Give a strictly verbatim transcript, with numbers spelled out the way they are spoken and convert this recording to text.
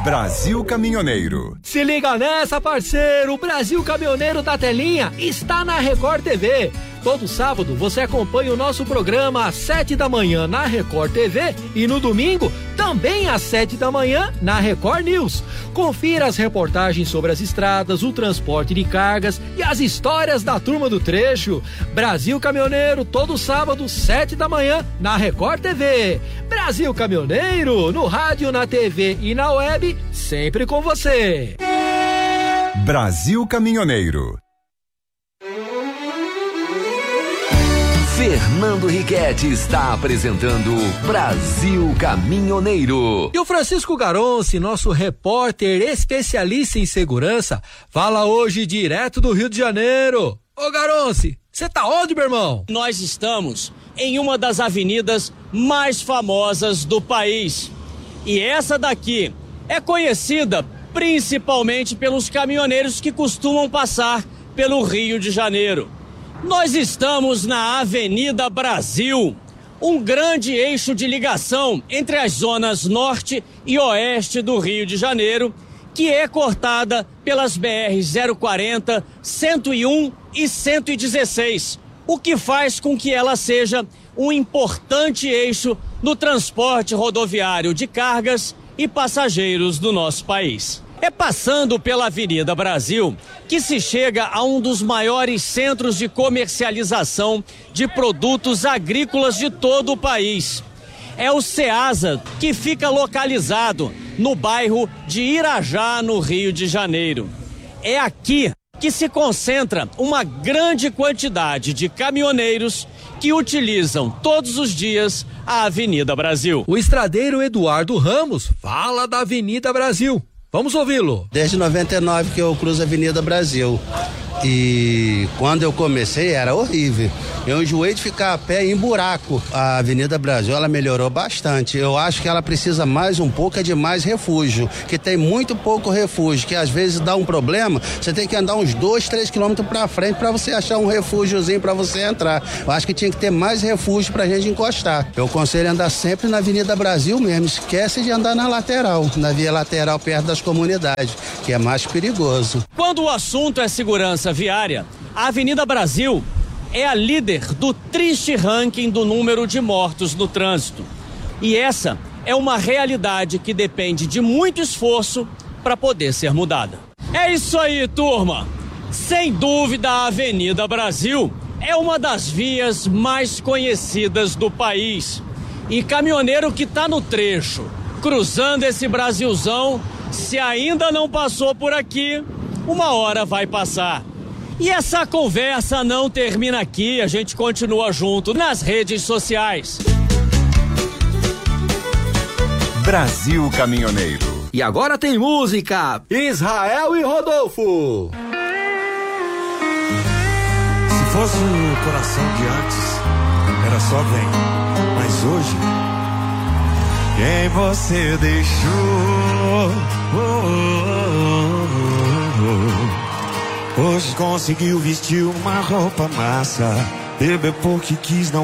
Brasil Caminhoneiro. Se liga nessa, parceiro! O Brasil Caminhoneiro da Telinha está na Record T V. Todo sábado você acompanha o nosso programa às sete da manhã na Record T V e no domingo também às sete da manhã na Record News. Confira as reportagens sobre as estradas, o transporte de cargas e as histórias da turma do trecho. Brasil Caminhoneiro, todo sábado, sete da manhã na Record T V. Brasil Caminhoneiro, no rádio, na T V e na web, sempre com você. Brasil Caminhoneiro. Fernando Riquetti está apresentando Brasil Caminhoneiro. E o Francisco Garonci, nosso repórter especialista em segurança, fala hoje direto do Rio de Janeiro. Ô Garonci, você tá onde, meu irmão? Nós estamos em uma das avenidas mais famosas do país. E essa daqui é conhecida principalmente pelos caminhoneiros que costumam passar pelo Rio de Janeiro. Nós estamos na Avenida Brasil, um grande eixo de ligação entre as zonas norte e oeste do Rio de Janeiro, que é cortada pelas B R zero quarenta, cento e um e cento e dezesseis, o que faz com que ela seja um importante eixo no transporte rodoviário de cargas e passageiros do nosso país. É passando pela Avenida Brasil que se chega a um dos maiores centros de comercialização de produtos agrícolas de todo o país. É o Ceasa, que fica localizado no bairro de Irajá, no Rio de Janeiro. É aqui que se concentra uma grande quantidade de caminhoneiros que utilizam todos os dias a Avenida Brasil. O estradeiro Eduardo Ramos fala da Avenida Brasil. Vamos ouvi-lo. Desde noventa e nove que eu cruzo a Avenida Brasil. E quando eu comecei era horrível. Eu enjoei de ficar a pé em buraco. A Avenida Brasil, ela melhorou bastante. Eu acho que ela precisa mais um pouco é de mais refúgio, que tem muito pouco refúgio, que às vezes dá um problema, você tem que andar uns dois, três quilômetros pra frente pra você achar um refúgiozinho pra você entrar. Eu acho que tinha que ter mais refúgio pra gente encostar. Eu aconselho andar sempre na Avenida Brasil mesmo. Esquece de andar na lateral, na via lateral perto das comunidades, que é mais perigoso. Quando o assunto é segurança viária, a Avenida Brasil é a líder do triste ranking do número de mortos no trânsito. E essa é uma realidade que depende de muito esforço para poder ser mudada. É isso aí, turma! Sem dúvida, a Avenida Brasil é uma das vias mais conhecidas do país. E caminhoneiro que está no trecho, cruzando esse Brasilzão, se ainda não passou por aqui, uma hora vai passar. E essa conversa não termina aqui, a gente continua junto nas redes sociais. Brasil Caminhoneiro. E agora tem música, Israel e Rodolfo. Se fosse o coração de antes, era só vem, mas hoje, quem você deixou? Oh, oh, oh, oh. Hoje conseguiu vestir uma roupa massa, bebeu porque quis, não